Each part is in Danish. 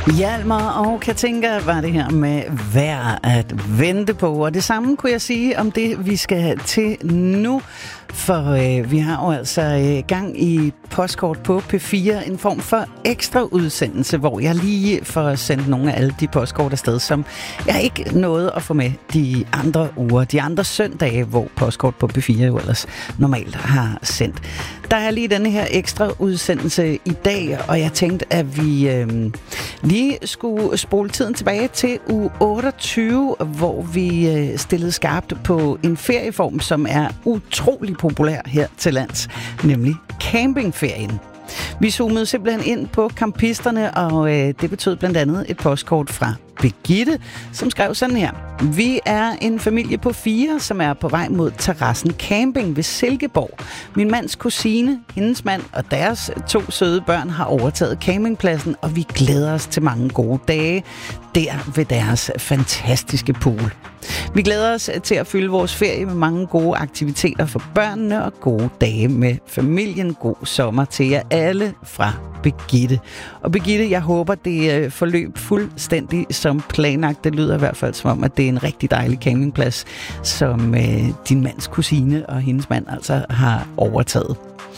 Hjalmar og Katinka var det her med værd at vente på. Og det samme kunne jeg sige om det, vi skal til nu. For vi har jo altså gang i postkort på P4, en form for ekstra udsendelse, hvor jeg lige får sendt nogle af alle de postkort afsted, som jeg ikke nåede at få med de andre uger, de andre søndage, hvor postkort på P4 jo ellers normalt har sendt. Der er lige denne her ekstra udsendelse i dag, og jeg tænkte, at vi lige skulle spole tiden tilbage til uge 28, hvor vi stillede skarpt på en ferieform, som er utrolig populær her til lands, nemlig campingferien. Vi zoomede simpelthen ind på campisterne, og det betød blandt andet et postkort fra Birgitte, som skrev sådan her. Vi er en familie på 4, som er på vej mod Terrassen Camping ved Silkeborg. Min mands kusine, hendes mand og deres 2 søde børn har overtaget campingpladsen, og vi glæder os til mange gode dage der ved deres fantastiske pool. Vi glæder os til at fylde vores ferie med mange gode aktiviteter for børnene og gode dage med familien. God sommer til jer alle fra Birgitte. Og Birgitte, jeg håber, det forløb fuldstændig som planlagt. Det lyder i hvert fald som om, at det er en rigtig dejlig campingplads, som din mands kusine og hendes mand altså har overtaget.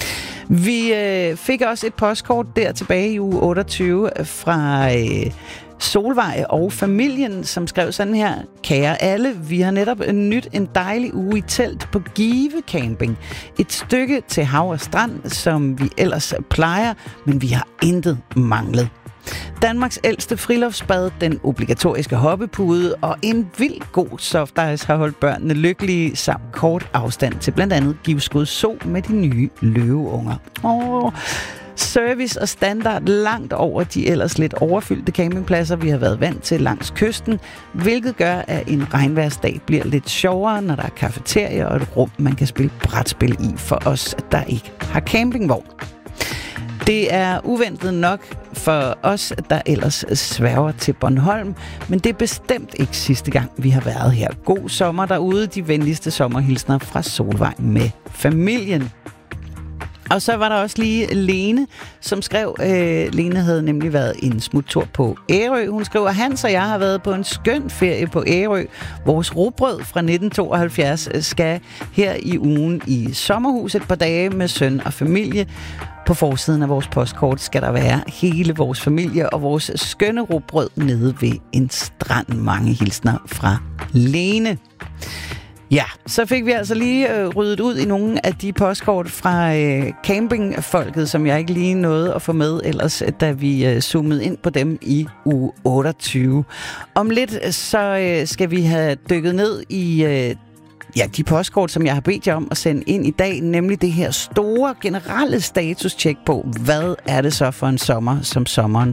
Vi fik også et postkort der tilbage i uge 28 fra Solvej og familien, som skrev sådan her. Kære alle, vi har netop nyt en dejlig uge i telt på Give Camping. Et stykke til hav og strand, som vi ellers plejer, men vi har intet manglet. Danmarks ældste friluftsbad, den obligatoriske hoppepude og en vild god softice har holdt børnene lykkelige samt kort afstand til blandt andet Givskud Zoo med de nye løveunger. Service og standard langt over de ellers lidt overfyldte campingpladser, vi har været vant til langs kysten, hvilket gør, at en regnværsdag bliver lidt sjovere, når der er cafeteria og et rum, man kan spille brætspil i for os, der ikke har campingvogn. Det er uventet nok for os, der ellers sværger til Bornholm, men det er bestemt ikke sidste gang, vi har været her. God sommer derude, de venligste sommerhilsner fra Solvej med familien. Og så var der også lige Lene, som skrev, Lene havde nemlig været en smuttur på Ærø. Hun skriver, Hans og jeg har været på en skøn ferie på Ærø. Vores rugbrød fra 1972 skal her i ugen i sommerhuset et par dage med søn og familie. På forsiden af vores postkort skal der være hele vores familie og vores skønne rugbrød nede ved en strand. Mange hilsner fra Lene. Ja, så fik vi altså lige ryddet ud i nogle af de postkort fra campingfolket, som jeg ikke lige nåede at få med ellers, da vi zoomede ind på dem i uge 28. Om lidt så skal vi have dykket ned i de postkort, som jeg har bedt jer om at sende ind i dag, nemlig det her store generelle status-check på, hvad er det så for en sommer, som sommeren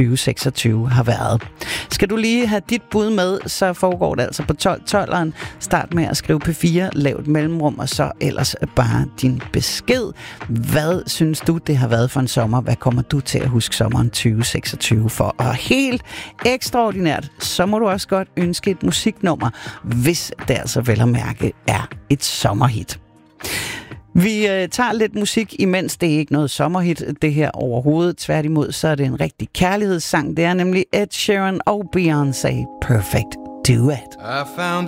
2026 har været. Skal du lige have dit bud med, så foregår det altså på 12'eren. Start med at skrive P4, lav et mellemrum, og så ellers bare din besked. Hvad synes du, det har været for en sommer? Hvad kommer du til at huske sommeren 2026 for? Og helt ekstraordinært, så må du også godt ønske et musiknummer, hvis det altså vel at mærke er et sommerhit. Vi tager lidt musik, imens det er ikke noget sommerhit, det her overhovedet. Tværtimod, så er det en rigtig kærlighedssang. Det er nemlig Ed Sheeran og Beyoncé. Perfect Duet. I found